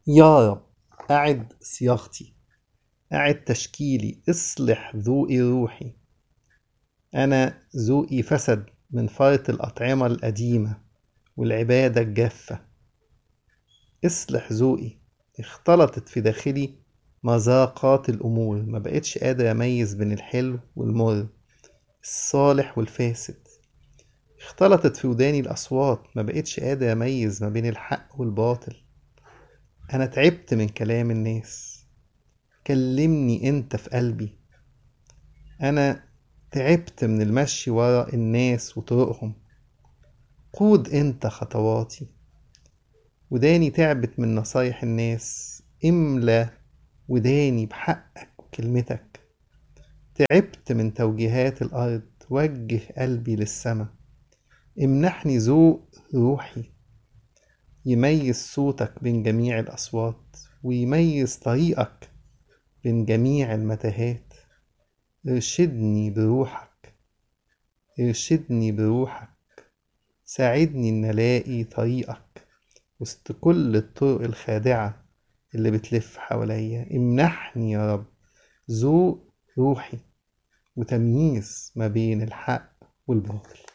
يا رب أعد صياغتي، أعد تشكيلي، اصلح ذوقي روحي. أنا ذوقي فسد من فرط الأطعمة القديمة والعبادة الجافة. اصلح ذوقي، اختلطت في داخلي مذاقات الأمور، ما بقتش قادر أميز بين الحلو والمر، الصالح والفاسد. اختلطت في وداني الأصوات، ما بقتش قادر أميز ما بين الحق والباطل. أنا تعبت من كلام الناس، كلمني انت في قلبي. انا تعبت من المشي ورا الناس وطرقهم، قود انت خطواتي. وداني تعبت من نصايح الناس، املى وداني بحقك وكلمتك. تعبت من توجيهات الارض، وجه قلبي للسما. امنحني ذوق روحي يميز صوتك بين جميع الاصوات، ويميز طريقك بين جميع المتاهات. ارشدني بروحك، ارشدني بروحك، ساعدني إن ألاقي طريقك وسط كل الطرق الخادعة اللي بتلف حواليا. امنحني يا رب ذوق روحي وتمييز ما بين الحق والباطل.